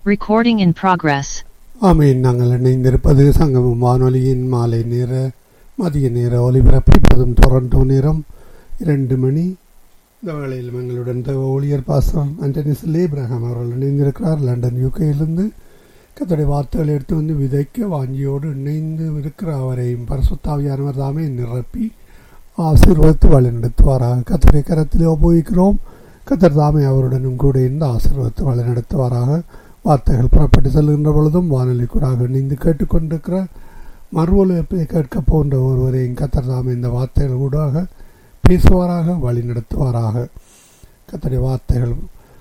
Recording in progress. ஆமீன். நாங்கள் இணைந்திருப்பது சங்கமம் வானொலியின் மாலை நேர மதிய நேர ஒலிபரப்பு. இப்போதும் டொரண்டோ நேரம் 2 மணி. இந்த வேளையில் எங்களுடன் ஊழியர் பாஸ்டர் ஆண்டனி ஏப்ரஹாம் அவர்கள் இணைந்திருக்கிறார். லண்டன் யூகேயிலிருந்து கர்த்தருடைய வார்த்தைகளை எடுத்து வந்து விதைக்க வாஞ்சியோடு இணைந்து இருக்கிற அவரையும் பரிசுத்தாவியானவர் தாமே நிரப்பி ஆசீர்வதித்து வழிநடத்துவாராக கர்த்தருடைய கரத்திலே ஒப்புவிக்கிறோம். கர்த்தர் தாமே அவருடனும் கூட இருந்து ஆசீர்வதித்து வழிநடத்துவாராக. வார்த்தைகள் புறப்பட்டு செல்கின்ற பொழுதும் வானொலிக்கூடாக இணைந்து கேட்டுக்கொண்டிருக்கிற மறுவொலிபை கேட்க போன்ற ஒருவரையும் கர்த்தர் தாமே இந்த வார்த்தைகள் கூடாக பேசுவாராக, வழி நடத்துவாராக. கர்த்தருடைய வார்த்தைகள்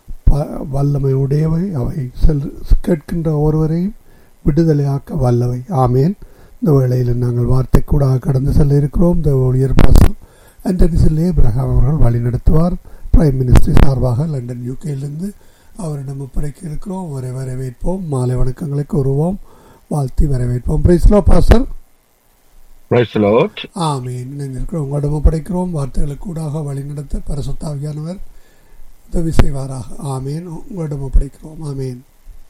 வல்லமை உடையவை, அவை கேட்கின்ற ஒருவரையும் விடுதலையாக்க வல்லவை. ஆமேன். இந்த வேளையில் நாங்கள் வார்த்தை கூட கடந்து செல்ல இருக்கிறோம். இந்த ஊழியர் பாஸ்டர் ஆண்டனி ஏப்ரஹாம் அவர்கள் வழி நடத்துவார். பிரைம் மினிஸ்ட்ரி சார்பாக லண்டன் யூகேயிலிருந்து அவரிடம் ஒப்படைக்க இருக்கிறோம். அவரை வரவேற்போம். மாலை வணக்கங்களை கூறுவோம், வாழ்த்தி வரவேற்போம். Praise the Lord pastor. Praise the Lord. ஆமீன். இணைந்திருக்கிறோம். உங்களிடம் ஒப்படைக்கிறோம். வார்த்தைகளுக்கு கூடாக வழி நடத்த பரிசுத்த ஆவியானவர் உதவி செய்வாராக. ஆமேன். உங்களிடம் ஒப்படைக்கிறோம். ஆமேன்.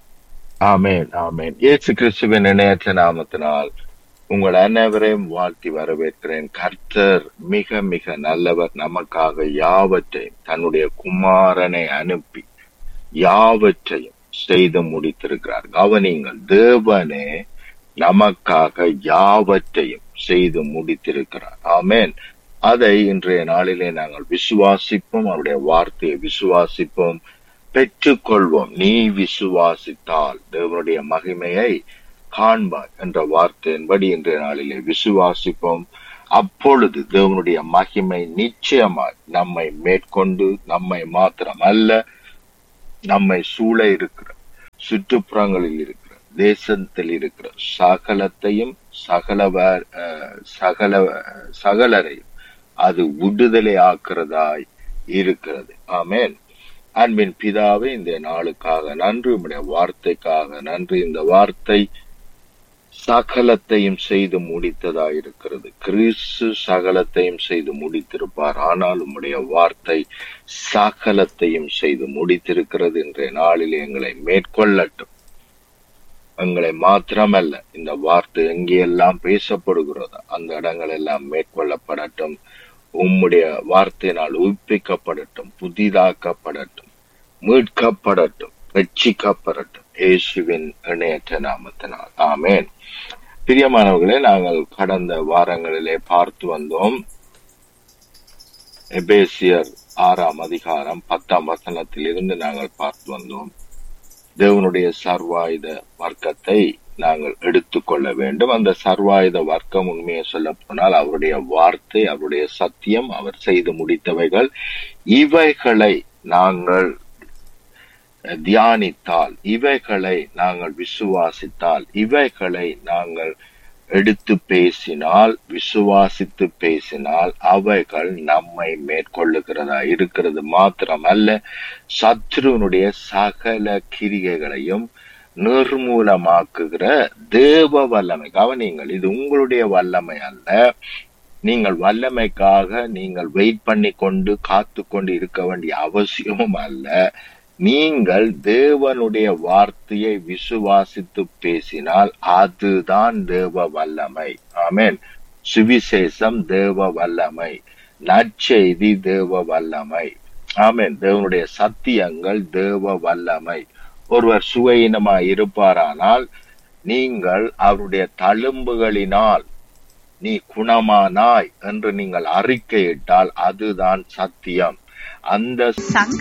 ஆமேன். ஆமேன். இயேசு கிறிஸ்துவின் இணையற்ற நாமத்தினால் உங்கள் அனைவரையும் வாழ்த்தி வரவேற்கிறேன். கர்த்தர் மிக மிக நல்லவர். நமக்காக யாவற்றையும் தன்னுடைய குமாரனை அனுப்பி யாவற்றையும் செய்து முடித்திருக்கிறார். கவனிங்கள், தேவனே நமக்காக யாவற்றையும் செய்து முடித்திருக்கிறார். ஆமேன். அதை இன்றைய நாளிலே நாங்கள் விசுவாசிப்போம். அவருடைய வார்த்தையை விசுவாசிப்போம், பெற்றுக்கொள்வோம். நீ விசுவாசித்தால் தேவனுடைய மகிமையை காண்பாய் என்ற வார்த்தையின்படி இன்றைய நாளிலே விசுவாசிப்போம். அப்பொழுது தேவனுடைய மகிமை நிச்சயமாய் நம்மை மேற்கொண்டு நம்மை மாத்திரம் அல்ல, நம்மை சூழ இருக்கிற சுற்றுப்புறங்களில் இருக்கிற தேசத்தில் இருக்கிற சகலத்தையும் சகலரையும் அது விடுதலை ஆக்குறதாய் இருக்கிறது. ஆமேன். அன்பின் பிதாவே, இந்த நாளுக்காக நன்றி, உம்முடைய வார்த்தைக்காக நன்றி. இந்த வார்த்தை சகலத்தையும் செய்து முடித்ததாய் இருக்கிறது. கிறிஸ்து சகலத்தையும் செய்து முடித்திருப்பார். ஆனால் உம்முடைய வார்த்தை சகலத்தையும் செய்து முடித்திருக்கிறது. இன்றைய நாளில் எங்களை மேற்கொள்ளட்டும். எங்களை மாத்திரமல்ல, இந்த வார்த்தை எங்கெல்லாம் பேசப்படுகிறதோ அந்த இடங்கள் எல்லாம் மேற்கொள்ளப்படட்டும். உம்முடைய வார்த்தையினால் உயிர்ப்பிக்கப்படட்டும், புதிதாக்கப்படட்டும், மீட்கப்படட்டும், ரட்சிக்கப்படட்டும். இயேசுவின் இணையற்ற நாமத்தினால். ஆமேன். பிரியமானவர்களே, நாங்கள் கடந்த வாரங்களிலே பார்த்து வந்தோம். எபேசியர் 6ஆம் அதிகாரம் 10ஆம் வசனத்திலிருந்து நாங்கள் பார்த்து வந்தோம். தேவனுடைய சர்வாயுத வர்க்கத்தை நாங்கள் எடுத்துக்கொள்ள வேண்டும். அந்த சர்வாயுத வர்க்கம் உண்மையை சொல்ல போனால் அவருடைய வார்த்தை, அவருடைய சத்தியம், அவர் செய்து முடித்தவைகள். இவைகளை நாங்கள் தியானித்தால், இவைகளை நாங்கள் விசுவாசித்தால், இவைகளை நாங்கள் எடுத்து பேசினால், விசுவாசித்து பேசினால் அவைகள் நம்மை மேற்கொள்ளுகிறதா இருக்கிறது. மாத்திரமல்ல, சத்ருனுடைய சகல கிரியைகளையும் நிர்மூலமாக்குகிற தேவ வல்லமை. கவனிங்கள், இது உங்களுடைய வல்லமை அல்ல. நீங்கள் வல்லமைக்காக நீங்கள் வெயிட் பண்ணி கொண்டு காத்து கொண்டு இருக்க வேண்டிய அவசியமும் அல்ல. நீங்கள் தேவனுடைய வார்த்தையை விசுவாசித்து பேசினால் அதுதான் தேவ வல்லமை. ஆமென். சுவிசேஷம் தேவ வல்லமை, நற்செய்தி தேவ வல்லமை. ஆமென். தேவனுடைய சத்தியங்கள் தேவ வல்லமை. ஒருவர் சுவையினமாய் இருப்பாரானால் நீங்கள் அவருடைய தழும்புகளினால் நீ குணமானாய் என்று நீங்கள் அறிக்கையிட்டால் அதுதான் சத்தியம். அந்த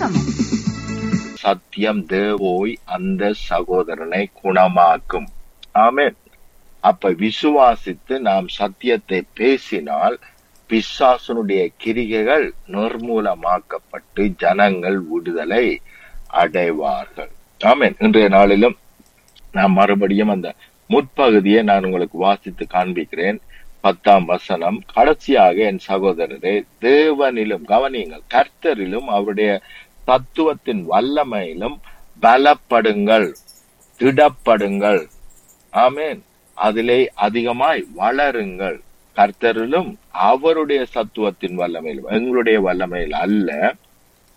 சத்தியம் தேவோய் அந்த சகோதரனை குணமாக்கும். ஆமென். அப்ப விசுவாசித்து நாம் சத்தியத்தை பேசினால் பிசாசனுடைய கிரிகைகள் நிர்மூலமாக்கப்பட்டு ஜனங்கள் விடுதலை அடைவார்கள். ஆமென். இன்றைய நாளிலும் நான் மறுபடியும் அந்த முற்பகுதியை நான் உங்களுக்கு வாசித்து காண்பிக்கிறேன். 10ஆம் வசனம். கடைசியாக என் சகோதரரே, தேவனிலும், கவனியுங்கள், கர்த்தரிலும் அவருடைய தத்துவத்தின் வல்லமையிலும் பலப்படுங்கள், திடப்படுங்கள். ஆமென். அதிலே அதிகமாய் வளருங்கள். கர்த்தரிலும் அவருடைய சத்துவத்தின் வல்லமையிலும், எங்களுடைய வல்லமையில் அல்ல,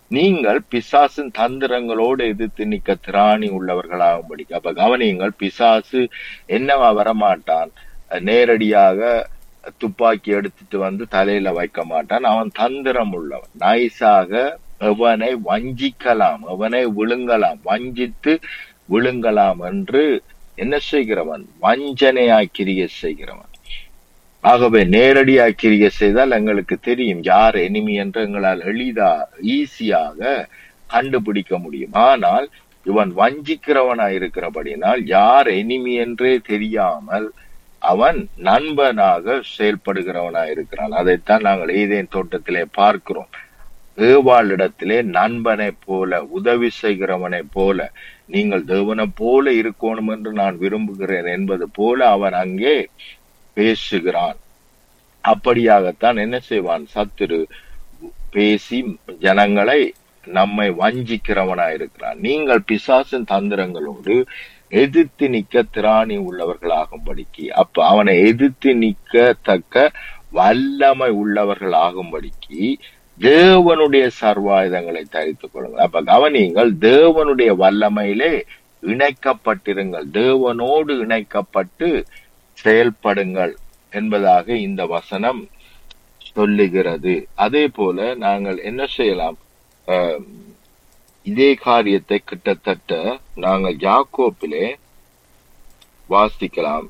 நீங்கள் பிசாசின் தந்திரங்களோடு எதிர்த்து நிற்க திராணி உள்ளவர்களாகும்படி. அப்ப கவனியுங்கள், பிசாசு என்னவா வரமாட்டான், நேரடியாக துப்பாக்கி எடுத்துட்டு வந்து தலையில வைக்க மாட்டான். அவன் தந்திரம் உள்ளவன். நைஸாக எவனை வஞ்சிக்கலாம், எவனை விழுங்கலாம், வஞ்சித்து விழுங்கலாம் என்று என்ன செய்கிறவன், வஞ்சனையாய் கிரியை செய்கிறவன். ஆகவே நேரடியாக கிரியை செய்தால் எங்களுக்கு தெரியும் யார் எனிமி என்று எங்களால் ஈஸியாக கண்டுபிடிக்க முடியும். ஆனால் இவன் வஞ்சிக்கிறவனாய் இருக்கிறபடினால் யார் எனிமி என்றே தெரியாமல் அவன் நண்பனாக செயல்படுகிறவனாய் இருக்கிறான். அதைத்தான் நாங்கள் ஏதேன் தோட்டத்திலே பார்க்கிறோம். ஏவாளிடத்திலே நண்பனை போல, உதவி செய்கிறவனை போல, நீங்கள் தேவனை போல இருக்கணும் என்று நான் விரும்புகிறேன் என்பது போல அவன் அங்கே பேசுகிறான். அப்படியாகத்தான் என்ன செய்வான், சத்துரு பேசி ஜனங்களை நம்மை வஞ்சிக்கிறவனாயிருக்கிறான். நீங்கள் பிசாசின் தந்திரங்களோடு எதிர்த்து நிற்க திராணி உள்ளவர்களாகும்படிக்கு, அப்ப அவனை எதிர்த்து நிற்கத்தக்க வல்லமை உள்ளவர்களாகும்படிக்கு தேவனுடைய சர்வாயுதங்களை தரித்துக் கொள்ளுங்கள். அப்ப கவனியுங்கள், தேவனுடைய வல்லமையிலே இணைக்கப்பட்டிருங்கள், தேவனோடு இணைக்கப்பட்டு செயல்படுங்கள் என்பதாக இந்த வசனம் சொல்லுகிறது. அதே போல நாங்கள் என்ன செய்யலாம், இதே காரியத்தை கிட்டத்தட்ட நாங்கள் யாக்கோபிலே வாசிக்கலாம்.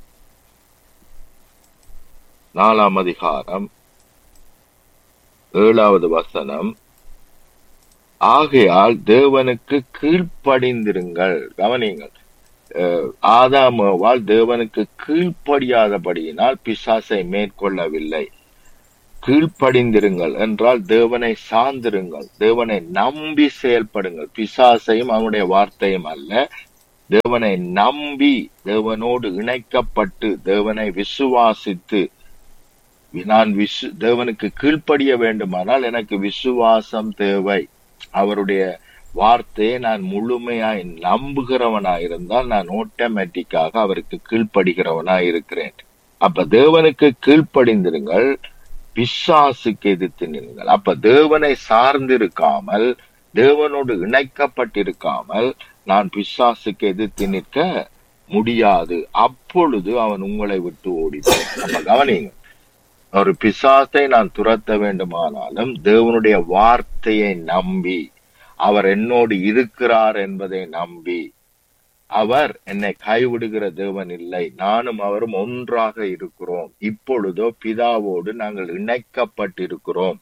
4ஆம் அதிகாரம் 7வது வசனம். ஆகையால் தேவனுக்கு கீழ்ப்படிந்திருங்கள். கவனியுங்கள், ஆதாமேவால் தேவனுக்கு கீழ்ப்படியாதபடியினால் பிசாசை மேற்கொள்ளவில்லை. கீழ்ப்படிந்திருங்கள் என்றால் தேவனை சார்ந்திருங்கள், தேவனை நம்பி செயல்படுங்கள். பிசாசையும் அவனுடைய வார்த்தையும் அல்ல, தேவனை நம்பி, தேவனோடு இணைக்கப்பட்டு, தேவனை விசுவாசித்து, நான் தேவனுக்கு கீழ்ப்படிய வேண்டுமானால் எனக்கு விசுவாசம் தேவை. அவருடைய வார்த்தையை நான் முழுமையாய் நம்புகிறவனாயிருந்தால் நான் ஆட்டோமேட்டிக்காக அவருக்கு கீழ்ப்படுகிறவனாய் இருக்கிறேன். அப்ப தேவனுக்கு கீழ்ப்படிந்திருங்கள், பிசாசுக்கு எதிர்த்து நில்லுங்கள். அப்ப தேவனை சார்ந்திருக்காமல், தேவனோடு இணைக்கப்பட்டிருக்காமல் நான் பிசாசுக்கு எதிர்த்து நிற்க முடியாது. அப்பொழுது அவன் உங்களை விட்டு ஓடிப்பான். அப்ப கவனிங்க, ஒரு பிசாசை நான் துரத்த வேண்டுமானாலும் தேவனுடைய வார்த்தையை நம்பி, அவர் என்னோடு இருக்கிறார் என்பதை நம்பி, அவர் என்னை கைவிடுகிற தேவன் இல்லை, நானும் அவரும் ஒன்றாக இருக்கிறோம், இப்பொழுதோ பிதாவோடு நாங்கள் இணைக்கப்பட்டிருக்கிறோம்,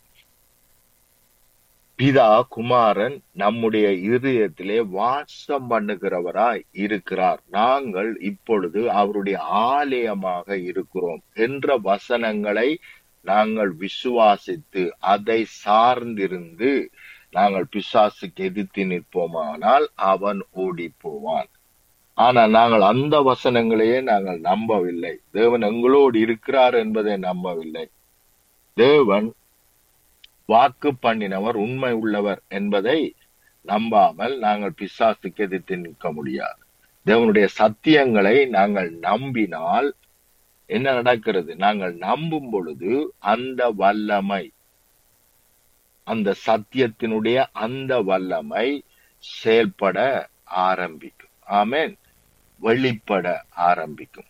பிதா குமாரன் நம்முடைய இருதயத்திலே வாசம் பண்ணுகிறவராய் இருக்கிறார், நாங்கள் இப்பொழுது அவருடைய ஆலயமாக இருக்கிறோம் என்ற வசனங்களை நாங்கள் விசுவாசித்து அதை சார்ந்திருந்து நாங்கள் பிசாசுக்கு எதிர்த்து நிற்போமானால் அவன் ஓடி போவான். ஆனா நாங்கள் அந்த வசனங்களையே நாங்கள் நம்பவில்லை, தேவன் எங்களோடு இருக்கிறார் என்பதை நம்பவில்லை, தேவன் வாக்கு பண்ணினவர் உண்மை உள்ளவர் என்பதை நம்பாமல் நாங்கள் பிசாசுக்கு எதிர்த்து நிற்க முடியாது. தேவனுடைய சத்தியங்களை நாங்கள் நம்பினால் என்ன நடக்கிறது, நாங்கள் நம்பும் பொழுது அந்த வல்லமை, அந்த சத்தியத்தினுடைய அந்த வல்லமை செயல்பட ஆரம்பிக்கும். ஆமென். வெளிப்பட ஆரம்பிக்கும்.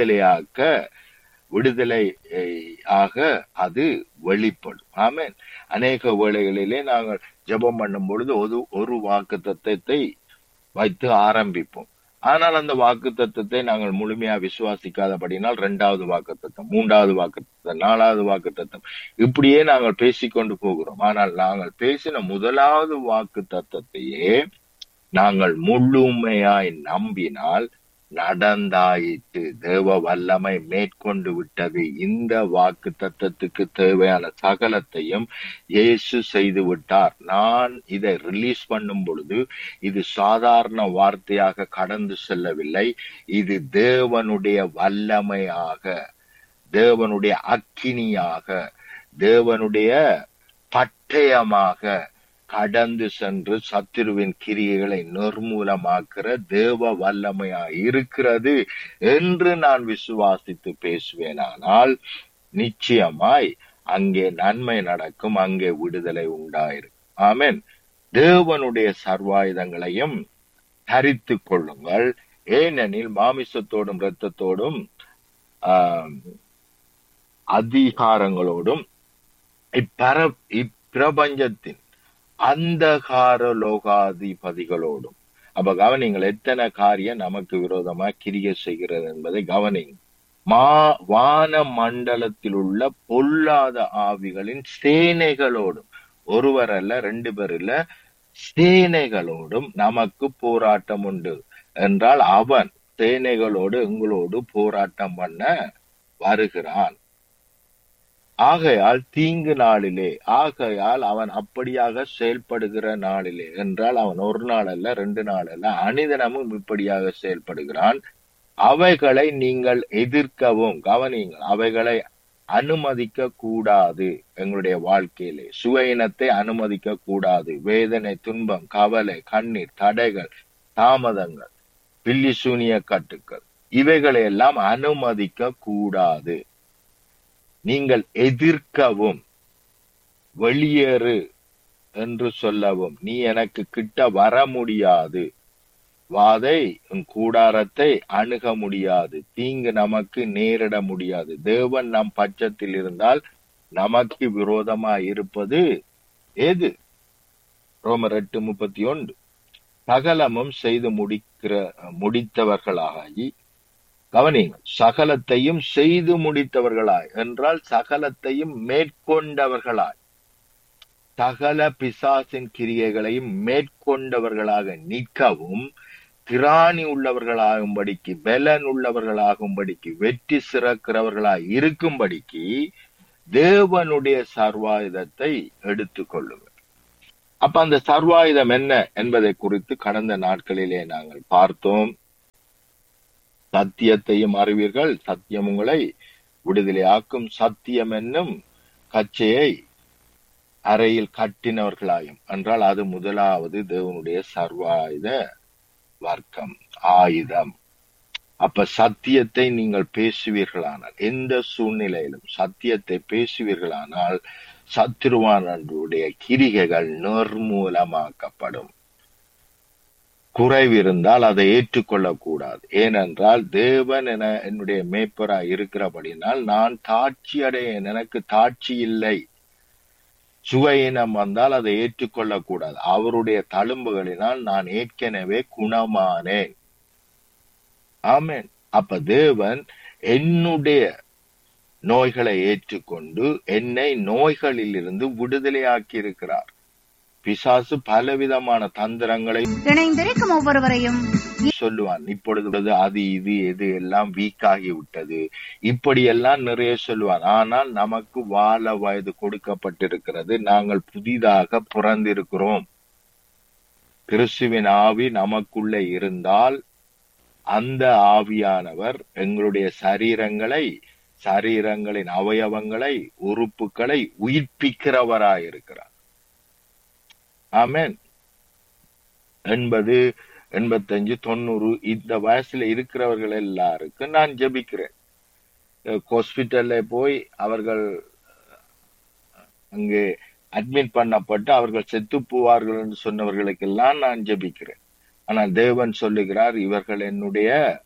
விடுதலையாக அது வெளிப்படும். ஆமென். அநேக வேளைகளிலே நாங்கள் ஜெபம் பண்ணும் பொழுது ஒரு வாக்குத்தத்தத்தை வைத்து ஆரம்பிப்போம். ஆனால் அந்த வாக்குத்தத்தத்தை நாங்கள் முழுமையா விசுவாசிக்காதபடினால் 2வது வாக்குத்தத்தம், 3வது வாக்குத்தத்தம், 4வது வாக்குத்தத்தம், இப்படியே நாங்கள் பேசிக்கொண்டு போகிறோம். ஆனால் நாங்கள் பேசின 1வது வாக்குத்தத்தத்தையே நாங்கள் முழுமையாய் நம்பினால் நடந்தாயிற்று, தேவ வல்லமை மேற்கொண்டு விட்டது. இந்த வாக்கு தத்தத்துக்கு தேவையான சகலத்தையும் இயேசு செய்து விட்டார். நான் இதை ரிலீஸ் பண்ணும் பொழுது இது சாதாரண வார்த்தையாக கடந்து செல்லவில்லை, இது தேவனுடைய வல்லமையாக, தேவனுடைய அக்கினியாக, தேவனுடைய பட்டயமாக கடந்து சென்று சத்துருவின் கிரியைகளை நிர்மூலமாக்குற தேவ வல்லமையா இருக்கிறது என்று நான் விசுவாசித்து பேசுவேனானால் நிச்சயமாய் அங்கே நன்மை நடக்கும், அங்கே விடுதலை உண்டாயிருக்கும். ஆமென். தேவனுடைய சர்வாயுதங்களையும் தரித்து கொள்ளுங்கள். ஏனெனில் மாமிசத்தோடும் இரத்தத்தோடும் அதிகாரங்களோடும் இப்பிரபஞ்சத்தின் அந்தகார லோகாதிபதிகளோடும். அப்ப கவனிங்கள், எத்தனை காரியம் நமக்கு விரோதமா கிரியை செய்கிறது என்பதை கவனிங்க. வான மண்டலத்தில் உள்ள பொல்லாத ஆவிகளின் சேனைகளோடும், ஒருவர் அல்ல, 2 பேர் இல்ல, சேனைகளோடும் நமக்கு போராட்டம் உண்டு என்றால் அவன் சேனைகளோடு எங்களோடு போராட்டம் பண்ண வருகிறான். ஆகையால் தீங்கு நாளிலே, ஆகையால் அவன் அப்படியாக செயல்படுகிற நாளிலே என்றால் அவன் ஒரு நாள் அல்ல, 2 நாள் அல்ல, அனிதனமும் இப்படியாக செயல்படுகிறான். அவைகளை நீங்கள் எதிர்க்கவும், கவனிங்கள், அவைகளை அனுமதிக்க கூடாது. எங்களுடைய வாழ்க்கையிலே சுவையினத்தை அனுமதிக்க கூடாது. வேதனை, துன்பம், கவலை, கண்ணீர், தடைகள், தாமதங்கள், பில்லி சூனிய கட்டுக்கள், இவைகளை எல்லாம் அனுமதிக்க கூடாது. நீங்கள் எதிர்க்கவும், வெளியேறு என்று சொல்லவும், நீ எனக்கு கிட்ட வர முடியாது, வாதை உன் கூடாரத்தை அணுக முடியாது, தீங்கு நமக்கு நேரிட முடியாது. தேவன் நம் பட்சத்தில் இருந்தால் நமக்கு விரோதமா இருப்பது எது? ரோமர் 8:31. சகலமும் செய்து முடித்தவர்களாகி, கவனிங்கள், சகலத்தையும் செய்து முடித்தவர்களாய் என்றால் சகலத்தையும் மேற்கொண்டவர்களாய், சகல பிசாசின் கிரியைகளையும் மேற்கொண்டவர்களாக நிற்கவும், திராணி உள்ளவர்களாகும்படிக்கு, பலன் உள்ளவர்களாகும்படிக்கு, வெற்றி சிறக்கிறவர்களாய் இருக்கும்படிக்கு தேவனுடைய சர்வாயுதத்தை எடுத்துக்கொள்ளுங்கள். அப்ப அந்த சர்வாயுதம் என்ன என்பதை குறித்து கடந்த நாட்களிலே நாங்கள் பார்த்தோம். சத்தியத்தையும் அறிவீர்கள், சத்தியம் உங்களை விடுதலையாக்கும், சத்தியம் என்னும் கச்சையை அறையில் கட்டினவர்களாயும் என்றால் அது முதலாவது தேவனுடைய சர்வாயுத வர்க்கம், ஆயுதம். அப்ப சத்தியத்தை நீங்கள் பேசுவீர்களானால், எந்த சூழ்நிலையிலும் சத்தியத்தை பேசுவீர்களானால் சத்துருவானுடைய கிரிகைகள் நிர்மூலமாக்கப்படும். குறைவிருந்தால் அதை ஏற்றுக்கொள்ளக்கூடாது. ஏனென்றால் தேவன் என்னுடைய மேய்ப்பராய் இருக்கிறபடினால் நான் தாட்சி அடையேன், எனக்கு தாட்சி இல்லை. சுவையினம் வந்தால் அதை ஏற்றுக்கொள்ளக்கூடாது. அவருடைய தழும்புகளினால் நான் ஏற்கனவே குணமானேன். ஆமென். அப்ப தேவன் என்னுடைய நோய்களை ஏற்றுக்கொண்டு என்னை நோய்களில் இருந்து விடுதலையாக்கி இருக்கிறார். பிசாசு பலவிதமான தந்திரங்களை இணைந்திருக்கும் ஒவ்வொருவரையும் சொல்லுவான். இப்பொழுது அது இது எது எல்லாம் வீக் ஆகி விட்டது, இப்படி எல்லாம் நிறைய சொல்லுவான். ஆனால் நமக்கு வாழ வயது கொடுக்கப்பட்டிருக்கிறது. நாங்கள் புதிதாக பிறந்திருக்கிறோம். கிறிஸ்துவின் ஆவி நமக்குள்ளே இருந்தால் அந்த ஆவியானவர் எங்களுடைய சரீரங்களின் அவயவங்களை, உறுப்புகளை உயிர்ப்பிக்கிறவராயிருக்கிறார். ஆமென். 80, 85, 90 இந்த வயசுல இருக்கிறவர்கள் எல்லாருக்கும் நான் ஜெபிக்கிறேன். ஹாஸ்பிட்டல்ல போய் அவர்கள் அங்கே அட்மிட் பண்ணப்பட்டு அவர்கள் செத்து போவார்கள் என்று சொன்னவர்களுக்கெல்லாம் நான் ஜெபிக்கிறேன். ஆனால் தேவன் சொல்லுகிறார், இவர்கள் என்னுடைய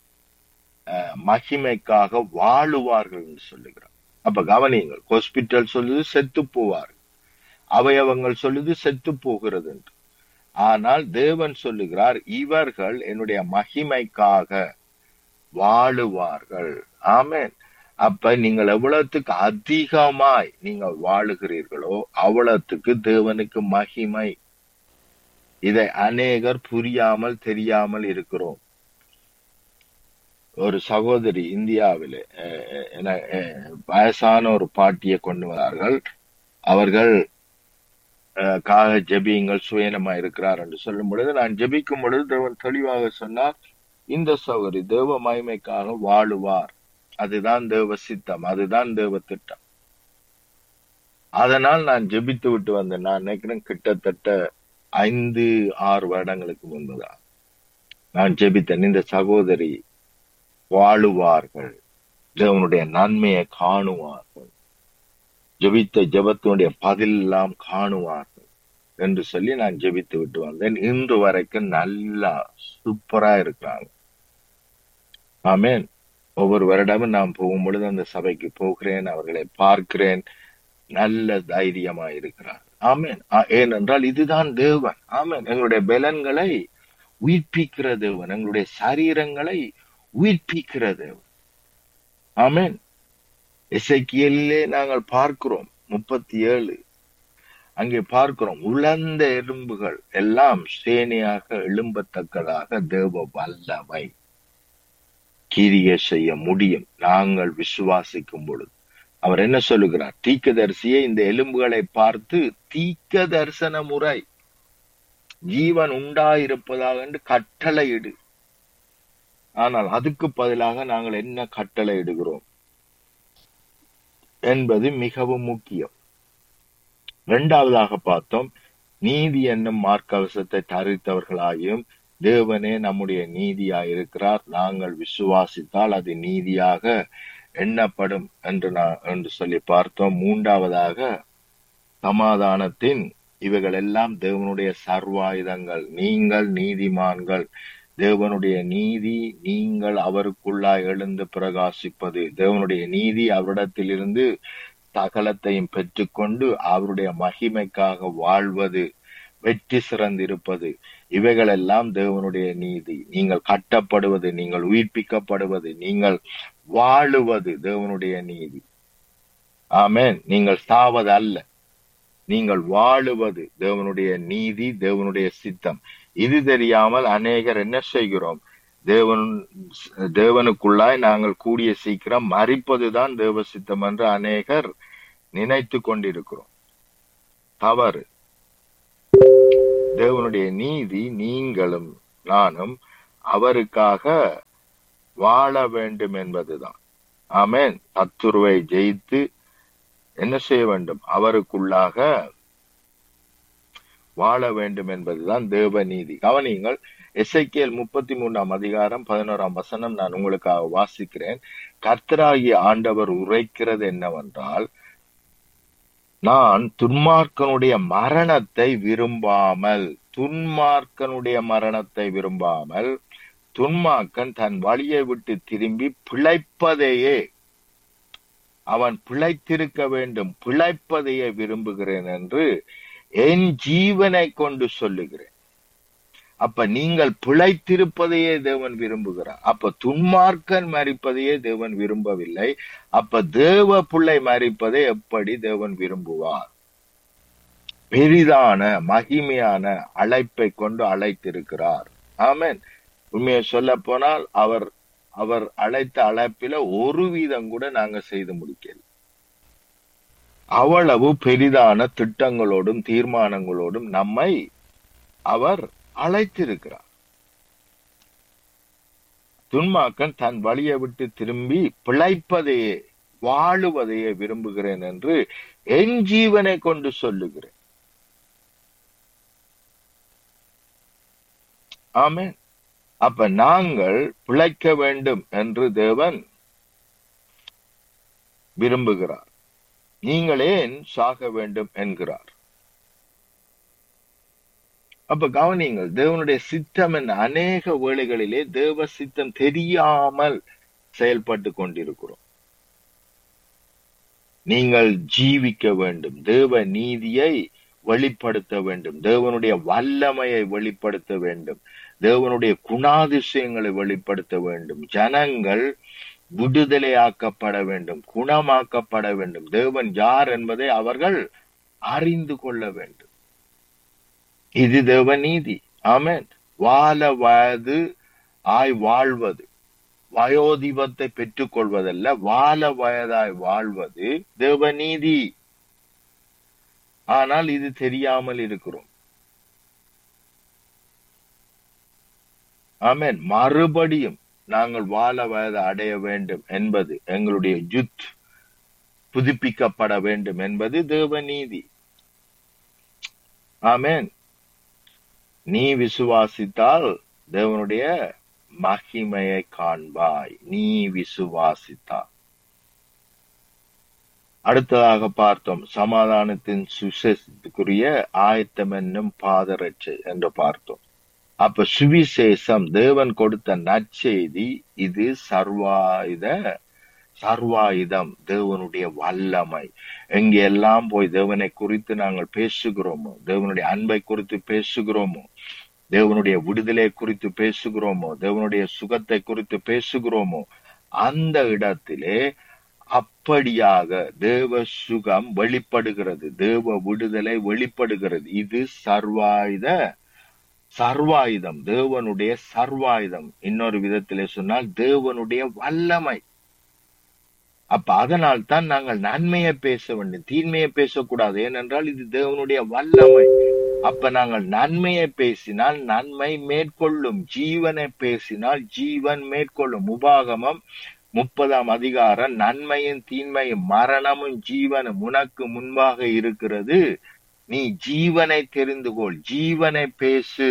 மகிமைக்காக வாழுவார்கள் என்று சொல்லுகிறார். அப்ப கவனியுங்கள், ஹாஸ்பிட்டல் சொல்லுது செத்து போவார்கள், அவயவங்கள் சொல்லுது செத்து போகிறது என்று. ஆனால் தேவன் சொல்லுகிறார், இவர்கள் என்னுடைய மகிமைக்காக வாழுவார்கள். ஆமென். அப்ப நீங்கள் எவ்வளவுக்கு அதிகமாய் நீங்கள் வாழுகிறீர்களோ அவ்வளவுக்கு தேவனுக்கு மகிமை. இதை அநேகர் புரியாமல் தெரியாமல் இருக்கிறோம். ஒரு சகோதரி இந்தியாவிலே வயசான ஒரு பாட்டியை கொண்டு வந்தார்கள். அவர்கள் ஜெபியுங்கள், சுயனமா இருக்கிறார் என்று சொல்லும் பொழுது நான் ஜெபிக்கும் பொழுது தேவன் தெளிவாக சொன்னார், இந்த சகோதரி தேவ மகிமைக்காக வாழுவார். அதுதான் தேவ சித்தம், அதுதான் தேவ திட்டம். அதனால் நான் ஜெபித்து விட்டு வந்தேன். நான் நினைக்கிறேன் கிட்டத்தட்ட 5-6 வருடங்களுக்கு முன்புதான் நான் ஜெபித்தேன். இந்த சகோதரி வாழுவார்கள், தேவனுடைய நன்மையை காணுவார்கள், ஜெபித்த ஜெபத்தினுடைய பதில் எல்லாம் காணுவார்கள். என்று சொல்லி நான் ஜெபித்து விட்டு வந்தேன். இன்று வரைக்கும் நல்லா சூப்பரா இருக்கிறாங்க. ஆமென். ஒவ்வொரு வருடமும் நான் போகும் பொழுது அந்த சபைக்கு போகிறேன், அவர்களை பார்க்கிறேன், நல்ல தைரியமா இருக்கிறார். ஆமென். ஏனென்றால் இதுதான் தேவன். ஆமென். எங்களுடைய பலன்களை உயிர்ப்பிக்கிற தேவன், எங்களுடைய சரீரங்களை உயிர்ப்பிக்கிற தேவன். ஆமென். எசேக்கியேலிலே நாங்கள் பார்க்கிறோம் 37 அங்கே பார்க்கிறோம், உலர்ந்த எலும்புகள் எல்லாம் சேனையாக எழும்பத்தக்கதாக தேவ வல்லமை கிரியை செய்ய முடியும் நாங்கள் விசுவாசிக்கும் பொழுது. அவர் என்ன சொல்லுகிறார்? தீர்க்கதரிசியே, இந்த எலும்புகளை பார்த்து தீர்க்க தரிசன முறை, ஜீவன் உண்டாயிருப்பதாக என்று கட்டளையிடு. ஆனால் அதுக்கு பதிலாக நாங்கள் என்ன கட்டளை இடுகிறோம் என்பது மிகவும் முக்கியம். இரண்டாவதாக பார்த்தோம், நீதி என்னும் மார்க்கவசத்தை தரித்தவர்களாயும் தேவனே நம்முடைய நீதியாயிருக்கிறார், நாங்கள் விசுவாசித்தால் அது நீதியாக எண்ணப்படும் என்று சொல்லி பார்த்தோம். மூன்றாவதாக சமாதானத்தின் இவைகள் எல்லாம் தேவனுடைய சர்வாயுதங்கள், நீங்கள் நீதிமான்கள், தேவனுடைய நீதி நீங்கள் அவருக்குள்ளாய் எழுந்து பிரகாசிப்பது, தேவனுடைய நீதி அவரிடத்திலிருந்து சகலத்தையும் பெற்றுக்கொண்டு அவருடைய மகிமைக்காக வாழ்வது, வெற்றி சிறந்திருப்பது, இவைகள் எல்லாம் தேவனுடைய நீதி. நீங்கள் கட்டப்படுவது, நீங்கள் உயிர்ப்பிக்கப்படுவது, நீங்கள் வாழுவது தேவனுடைய நீதி. ஆமென். நீங்கள் சாவது அல்ல, நீங்கள் வாழுவது தேவனுடைய நீதி, தேவனுடைய சித்தம். இது தெரியாமல் அநேகர் என்ன செய்கிறோம்? தேவனுக்குள்ளாய் நாங்கள் கூடிய சீக்கிரம் மரிப்பதுதான் தேவ சித்தம் என்று அநேகர் நினைத்து கொண்டிருக்கிறோம். தவறு. தேவனுடைய நீதி நீங்களும் நானும் அவருக்காக வாழ வேண்டும் என்பதுதான். ஆமென். சத்துருவை ஜெயித்து என்ன செய்ய வேண்டும்? அவருக்குள்ளாக வாழ வேண்டும் என்பதுதான் தேவ நீதி. கவனியுங்கள், எசேக்கியேல் 33 அதிகாரம் 11 நான் உங்களுக்காக வாசிக்கிறேன். கர்த்தராகிய ஆண்டவர் உரைக்கிறது என்னவென்றால், நான் துன்மார்க்கனுடைய மரணத்தை விரும்பாமல், துன்மார்க்கன் தன் வழியை விட்டு திரும்பி பிழைப்பதையே, அவன் பிழைத்திருக்க வேண்டும், பிழைப்பதையே விரும்புகிறேன் என்று என் ஜீவனை கொண்டு சொல்லுகிறேன். அப்ப நீங்கள் பிழைத்திருப்பதையே தேவன் விரும்புகிறார். அப்ப துன்மார்க்கன் மரிப்பதையே தேவன் விரும்பவில்லை. அப்ப தேவ பிள்ளை மரிப்பதை எப்படி தேவன் விரும்புவார்? பெரிதான மகிமையான அழைப்பை கொண்டு அழைத்திருக்கிறார். ஆமென். உண்மையை சொல்ல போனால் அவர் அழைத்த அழைப்பில 1% கூட நாங்க செய்து முடிக்கல. அவ்வளவு பெரிதான திட்டங்களோடும் தீர்மானங்களோடும் நம்மை அவர் அழைத்திருக்கிறார். துன்மார்க்கன் தன் வழியை விட்டு திரும்பி பிழைப்பதையே, வாழுவதையே விரும்புகிறேன் என்று என் ஜீவனை கொண்டு சொல்லுகிறேன். ஆமென். அப்ப நாங்கள் பிழைக்க வேண்டும் என்று தேவன் விரும்புகிறார். நீங்கள் ஏன் சாக வேண்டும் என்கிறார். அப்ப கவனிங்கள், தேவனுடைய சித்தம் என்ற அநேக வேளைகளிலே தேவ சித்தம் தெரியாமல் செயல்பட்டு கொண்டிருக்கிறோம். நீங்கள் ஜீவிக்க வேண்டும், தேவ நீதியை வெளிப்படுத்த வேண்டும், தேவனுடைய வல்லமையை வெளிப்படுத்த வேண்டும், தேவனுடைய குணாதிசயங்களை வெளிப்படுத்த வேண்டும். ஜனங்கள் விடுதலையாக்கப்பட வேண்டும், குணமாக்கப்பட வேண்டும், தேவன் யார் என்பதை அவர்கள் அறிந்து கொள்ள வேண்டும். இது தேவ நீதி. ஆமென். வாழ வயது வாழ்வது, வயோதிபத்தை பெற்றுக் கொள்வதல்ல, வாழ வயதாய் வாழ்வது தேவ நீதி. ஆனால் இது தெரியாமல் இருக்கிறோம். ஆமென். மறுபடியும் நாங்கள் வாழ வயது அடைய வேண்டும் என்பது எங்களுடைய யுத், புதுப்பிக்கப்பட வேண்டும் என்பது தேவ நீதி. ஆமென். நீ விசுவாசித்தால் தேவனுடைய மகிமையை காண்பாய். நீ விசுவாசித்தால். அடுத்ததாக பார்த்தோம் சமாதானத்தின் சுவிசேஷத்துக்குரிய ஆயத்தம் என்னும் பாதரட்சை என்று பார்த்தோம். அப்ப சுவிசேஷம் தேவன் கொடுத்த நற்செய்தி, இது சர்வாயுதம், தேவனுடைய வல்லமை. எங்க எல்லாம் போய் தேவனை குறித்து நாங்கள் பேசுகிறோமோ, தேவனுடைய அன்பை குறித்து பேசுகிறோமோ, தேவனுடைய விடுதலை குறித்து பேசுகிறோமோ, தேவனுடைய சுகத்தை குறித்து பேசுகிறோமோ, அந்த இடத்திலே அப்படியாக தேவ சுகம் வெளிப்படுகிறது, தேவ விடுதலை வெளிப்படுகிறது. இது சர்வாயுதம், தேவனுடைய சர்வாயுதம். இன்னொரு விதத்திலே சொன்னால் தேவனுடைய வல்லமை. அப்ப அதனால் தான் நாங்கள் நன்மையை பேச வேண்டும், தீன்மையை பேசக்கூடாது. ஏனென்றால் இது தேவனுடைய வல்லமை. அப்ப நாங்கள் நன்மையை பேசினால் நன்மை மேற்கொள்ளும், ஜீவனை பேசினால் ஜீவன் மேற்கொள்ளும். உபாகமம் 30ஆம் அதிகாரம், நன்மையும் தீன்மையும் மரணமும் ஜீவனும் உனக்கு முன்பாக இருக்கிறது, நீ ஜீவனை தெரிந்து கொள், ஜீவனை பேசு.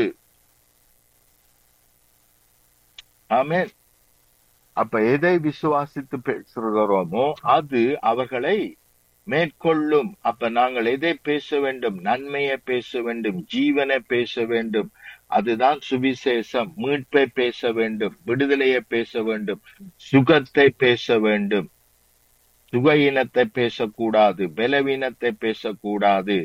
ஆமென். அப்ப எதை விசுவாசித்து பேசுகிறோமோ அது அவர்களை மேற்கொள்ளும். அப்ப நாங்கள் எதை பேச வேண்டும்? நன்மையை பேச வேண்டும், ஜீவனை பேச வேண்டும். அதுதான் சுவிசேஷம். மீட்பை பேச வேண்டும், விடுதலையை பேச வேண்டும், சுகத்தை பேச வேண்டும். சுகஈனத்தை பேசக்கூடாது, பலவீனத்தை பேசக்கூடாது.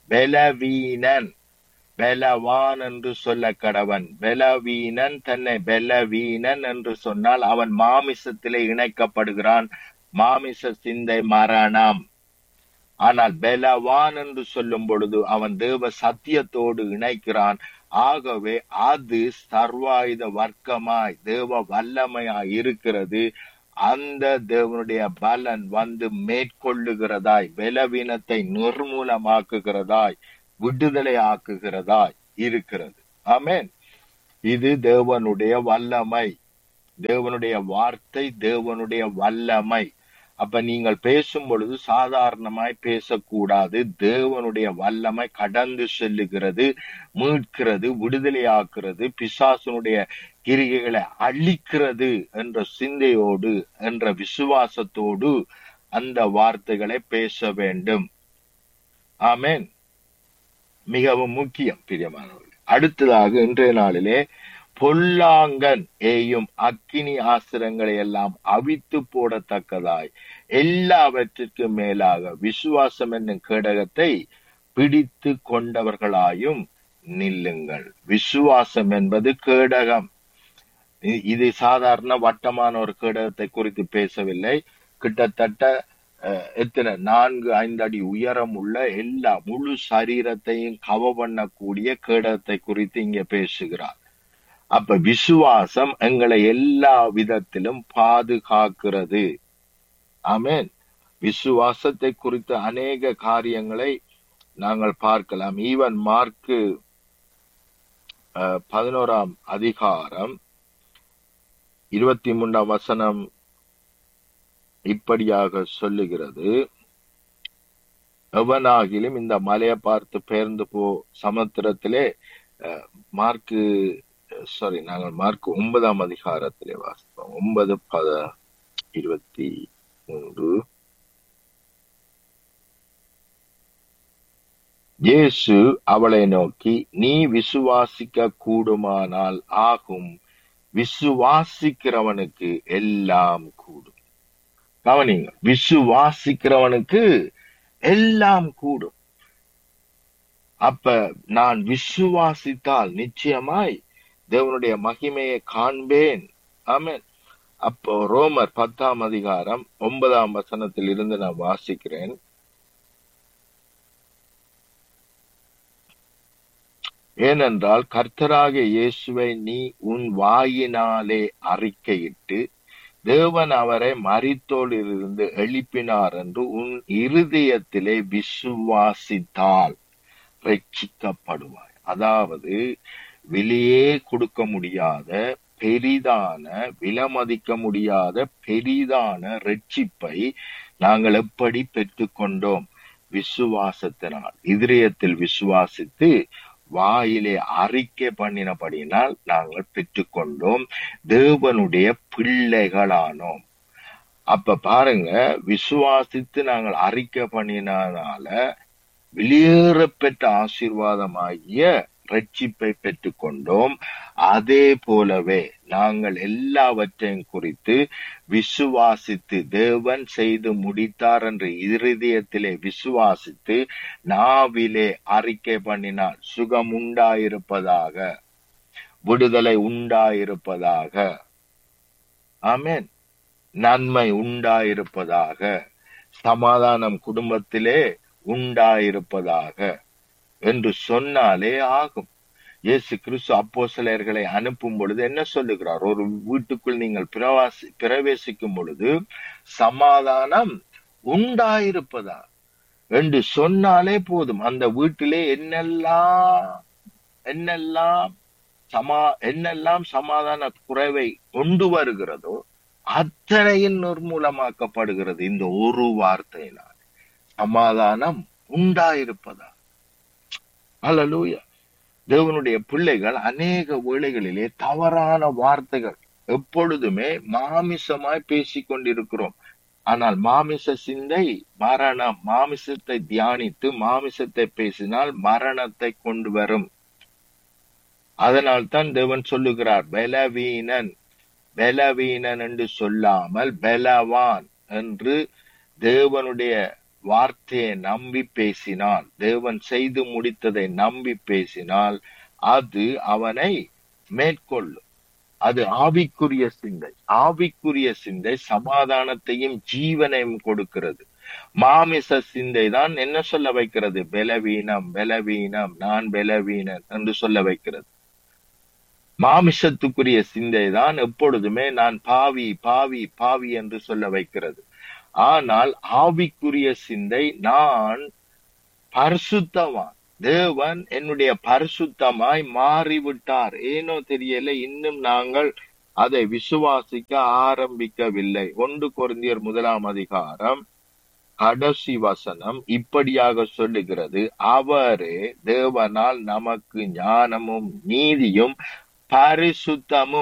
பலவான் என்று சொல்ல கடவன். பலவீனன் தன்னை பலவீனன் என்று சொன்னால் அவன் மாமிசத்திலே இணைக்கப்படுகிறான். மாமிச சிந்தை மரணம். ஆனால் பலவான் என்று சொல்லும் பொழுது அவன் தேவ சத்தியத்தோடு இணைக்கிறான். ஆகவே அது சர்வாயுத வர்க்கமாய் தேவ வல்லமையாய் இருக்கிறது. அந்த தேவனுடைய பலன் வந்து மேற்கொள்ளுகிறதாய், பலவீனத்தை நிர்மூலமாக்குகிறதாய், விடுதலை ஆக்குகிறதாய் இருக்கிறது. ஆமென். இது தேவனுடைய வல்லமை, தேவனுடைய வார்த்தை, தேவனுடைய வல்லமை. அப்ப நீங்கள் பேசும் பொழுது சாதாரணமாய் பேசக்கூடாது. தேவனுடைய வல்லமை கடந்து செல்லுகிறது, மீட்கிறது, விடுதலையாக்குறது, பிசாசனுடைய கிரிகைகளை அழிக்கிறது என்ற சிந்தையோடு, என்ற விசுவாசத்தோடு அந்த வார்த்தைகளை பேச வேண்டும். ஆமென். மிகவும் முக்கியம் பிரியமானவர்கள். அடுத்ததாக இன்றைய நாளிலே பொல்லாங்கன் ஏயும் அக்கினி ஆசிரங்களை எல்லாம் அவித்து போடத்தக்கதாய் எல்லாவற்றிற்கும் மேலாக விசுவாசம் என்னும் கேடகத்தை பிடித்து கொண்டவர்களாயும் நில்லுங்கள். விசுவாசம் என்பது கேடகம். இது சாதாரண வட்டமான ஒரு கேடகத்தை குறித்து பேசவில்லை. கிட்டத்தட்ட 4-5 அடி உயரம் உள்ள எல்லா முழு சரீரத்தையும் கவர் பண்ணக்கூடிய கேடகத்தை குறித்து இங்க பேசுகிறார். அப்ப விசுவாசம் எங்களை எல்லா விதத்திலும் பாதுகாக்கிறது. ஆமென். விசுவாசத்தை குறித்த அநேக காரியங்களை நாங்கள் பார்க்கலாம். ஈவன் மார்க்கு 11ஆம் அதிகாரம் 23ஆம் வசனம் இப்படியாக சொல்லுகிறது, எவனாகிலும் இந்த மலையை பார்த்து பெயர்ந்து போ சமுத்திரத்திலே, நாங்கள் மார்க் 9ஆம் அதிகாரத்திலே வாசிப்போம். 9:23. இயேசு அவளை நோக்கி, நீ விசுவாசிக்க கூடுமானால் ஆகும், விசுவாசிக்கிறவனுக்கு எல்லாம் கூடும். கவனிங்க, விசுவாசிக்கிறவனுக்கு எல்லாம் கூடும். அப்ப நான் விசுவாசித்தால் நிச்சயமாய் தேவனுடைய மகிமையை காண்பேன். ஆமென். அப்போ ரோமர் 10ஆம் அதிகாரம் 9ஆம் வசனத்தில் இருந்து நான் வாசிக்கிறேன். ஏனென்றால் கர்த்தராகிய இயேசுவை நீ உன் வாயினாலே அறிக்கையிட்டு தேவன் அவரை மரித்தோரிலிருந்து எழுப்பினார் என்று உன் இருதயத்திலே விசுவாசித்தால் ரட்சிக்கப்படுவாய். அதாவது விலையே கொடுக்க முடியாத பெரிதான, விலமதிக்க முடியாத பெரிதான ரட்சிப்பை நாங்கள் எப்படி பெற்றுக்கொண்டோம்? விசுவாசத்தினால். இதயத்தில் விசுவாசித்து வாயிலே அறிக்கை பண்ணினபடியினால் நாங்கள் பெற்றுக்கொண்டோம், தேவனுடைய பிள்ளைகளானோம். அப்ப பாருங்க, விசுவாசித்து நாங்கள் அறிக்கை பண்ணினால வெளியேறப்பெற்ற ஆசீர்வாதமாகிய ரட்சிப்பை பெற்றுக் கொண்டோம். அதே போலவே நாங்கள் எல்லாவற்றையும் குறித்து விசுவாசித்து, தேவன் செய்து முடித்தார் என்று இருதயத்திலே விசுவாசித்து நாவிலே அறிக்கை பண்ணினால் சுகம் உண்டாயிருப்பதாக, விடுதலை உண்டாயிருப்பதாக, ஆமென், நன்மை உண்டாயிருப்பதாக, சமாதானம் குடும்பத்திலே உண்டாயிருப்பதாக என்று சொன்னாலே ஆகும். இயேசு கிறிஸ்து அப்போஸ்தலர்களை அனுப்பும் பொழுது என்ன சொல்லுகிறார்? ஒரு வீட்டுக்குள் நீங்கள் பிரவேசிக்கும் பொழுது சமாதானம் உண்டாயிருப்பதா என்று சொன்னாலே போதும். அந்த வீட்டிலே என்னெல்லாம் சமாதான குறைவை கொண்டு வருகிறதோ அத்தனையும் நிர்மூலமாக்கப்படுகிறது இந்த ஒரு வார்த்தையினால். சமாதானம் உண்டாயிருப்பதா. அல்லேலூயா. தேவனுடைய பிள்ளைகள் அநேக வேளைகளிலே தவறான வார்த்தைகள் எப்பொழுதுமே மாமிசமாய் பேசிக் கொண்டிருக்கிறோம். ஆனால் மாமிச சிந்தை மரணம். மாமிசத்தை தியானித்து மாமிசத்தை பேசினால் மரணத்தை கொண்டு வரும். அதனால் தான் தேவன் சொல்லுகிறார், பலவீனன் பலவீனன் என்று சொல்லாமல் பலவான் என்று தேவனுடைய வார்த்தையை நம்பி பேசினால், தேவன் செய்து முடித்ததை நம்பி பேசினால் அது அவனை மேற்கொள்ளும். அது ஆவிக்குரிய சிந்தை. ஆவிக்குரிய சிந்தை சமாதானத்தையும் ஜீவனையும் கொடுக்கிறது. மாமிச சிந்தை தான் என்ன சொல்ல வைக்கிறது? பலவீனம் பலவீனம், நான் பலவீனன் என்று சொல்ல வைக்கிறது. மாமிசத்துக்குரிய சிந்தை தான் எப்பொழுதுமே நான் பாவி பாவி பாவி என்று சொல்ல வைக்கிறது. ஆனால் ஆவிக்குரிய சிந்தை நான் பரிசுத்தவான், தேவன் என்னுடைய பரிசுத்தமாய் மாறிவிட்டார். ஏனோ தெரியல, இன்னும் நாங்கள் அதை விசுவாசிக்க ஆரம்பிக்கவில்லை. 1 கொரிந்தியர் 1 கடைசி வசனம் இப்படியாக சொல்லுகிறது, அவரே தேவனால் நமக்கு ஞானமும் நீதியும் பரிசுத்தமும்